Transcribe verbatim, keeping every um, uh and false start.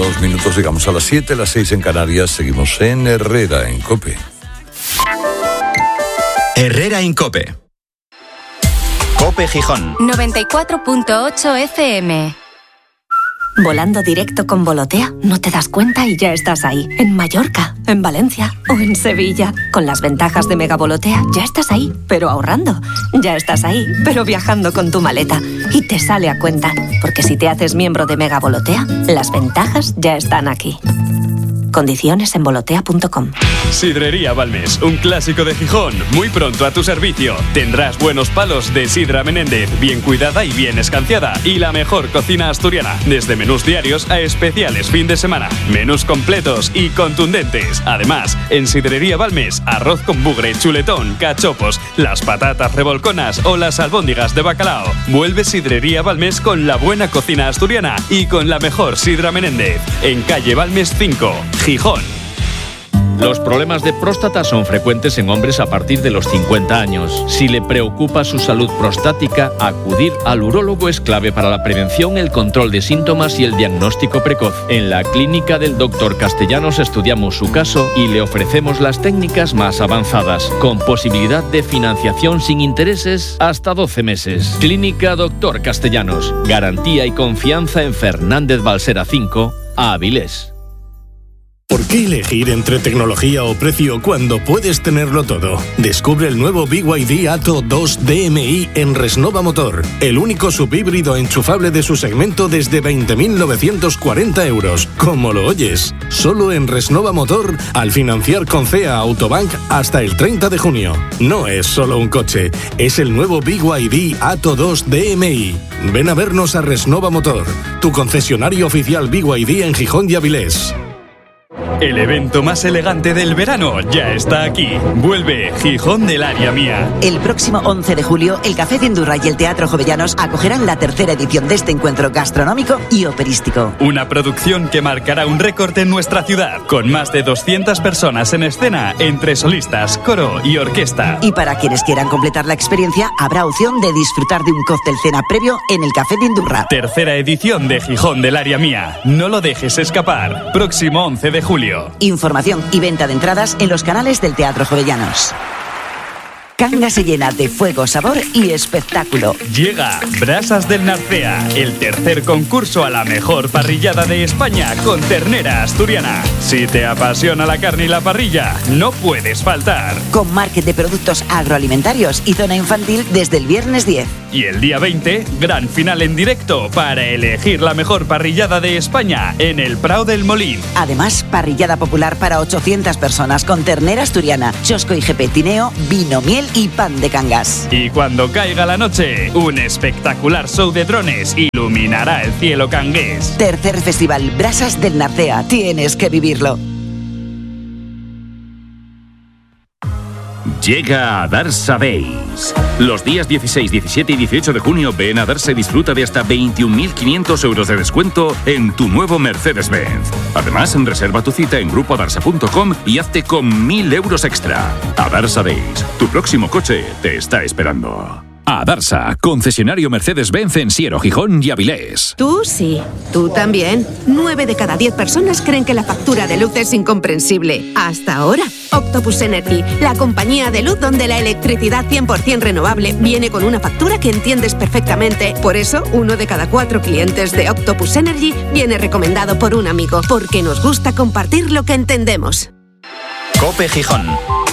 unos minutos llegamos a las siete, las seis en Canarias. Seguimos en Herrera, en COPE. Herrera en COPE. COPE Gijón. noventa y cuatro punto ocho F M. Volando directo con Volotea, no te das cuenta y ya estás ahí. En Mallorca, en Valencia o en Sevilla. Con las ventajas de Mega Volotea, ya estás ahí, pero ahorrando. Ya estás ahí, pero viajando con tu maleta. Y te sale a cuenta, porque si te haces miembro de Mega Volotea, las ventajas ya están aquí. Condiciones en volotea punto com. Sidrería Balmes, un clásico de Gijón, muy pronto a tu servicio. Tendrás buenos palos de sidra Menéndez, bien cuidada y bien escanciada, y la mejor cocina asturiana, desde menús diarios a especiales fin de semana, menús completos y contundentes. Además, en Sidrería Balmes, arroz con bugre, chuletón, cachopos, las patatas revolconas o las albóndigas de bacalao. Vuelve Sidrería Balmes con la buena cocina asturiana y con la mejor sidra Menéndez, en calle Balmes cinco, Gijón. Los problemas de próstata son frecuentes en hombres a partir de los cincuenta años. Si le preocupa su salud prostática, acudir al urólogo es clave para la prevención, el control de síntomas y el diagnóstico precoz. En la clínica del doctor Castellanos estudiamos su caso y le ofrecemos las técnicas más avanzadas, con posibilidad de financiación sin intereses hasta doce meses. Clínica doctor Castellanos. Garantía y confianza en Fernández Balsera cinco, Avilés. ¿Por qué elegir entre tecnología o precio cuando puedes tenerlo todo? Descubre el nuevo B Y D Atto dos D M I en Resnova Motor, el único subhíbrido enchufable de su segmento desde veinte mil novecientos cuarenta euros. Como lo oyes, solo en Resnova Motor, al financiar con C E A Autobank hasta el treinta de junio. No es solo un coche, es el nuevo B Y D Atto dos D M I. Ven a vernos a Resnova Motor, tu concesionario oficial B Y D en Gijón y Avilés. El evento más elegante del verano ya está aquí. Vuelve Gijón del Área Mía. El próximo once de julio, el Café de Indurra y el Teatro Jovellanos acogerán la tercera edición de este encuentro gastronómico y operístico. Una producción que marcará un récord en nuestra ciudad, con más de doscientas personas en escena, entre solistas, coro y orquesta. Y para quienes quieran completar la experiencia, habrá opción de disfrutar de un cóctel cena previo en el Café de Indurra. Tercera edición de Gijón del Área Mía. No lo dejes escapar. Próximo once de julio. Información y venta de entradas en los canales del Teatro Jovellanos. Cangas se llena de fuego, sabor y espectáculo. Llega Brasas del Narcea, el tercer concurso a la mejor parrillada de España con ternera asturiana. Si te apasiona la carne y la parrilla, no puedes faltar. Con market de productos agroalimentarios y zona infantil desde el viernes diez. Y el día veinte, gran final en directo para elegir la mejor parrillada de España en el Prado del Molín. Además, parrillada popular para ochocientas personas con ternera asturiana, chosco y gepetineo, vino, miel y pan de Cangas. Y cuando caiga la noche, un espectacular show de drones iluminará el cielo cangués. Tercer Festival Brasas del Narcea. Tienes que vivirlo. Llega a Darsa Days. Los días dieciséis, diecisiete y dieciocho de junio ven a Darsa y disfruta de hasta veintiún mil quinientos euros de descuento en tu nuevo Mercedes-Benz. Además, reserva tu cita en grupo darsa punto com y hazte con mil euros extra. A Darsa Days, tu próximo coche te está esperando. A Darsa, concesionario Mercedes-Benz en Siero, Gijón y Avilés. Tú sí, tú también. Nueve de cada diez personas creen que la factura de luz es incomprensible. Hasta ahora. Octopus Energy, la compañía de luz donde la electricidad cien por ciento renovable viene con una factura que entiendes perfectamente. Por eso, uno de cada cuatro clientes de Octopus Energy viene recomendado por un amigo, porque nos gusta compartir lo que entendemos. COPE Gijón.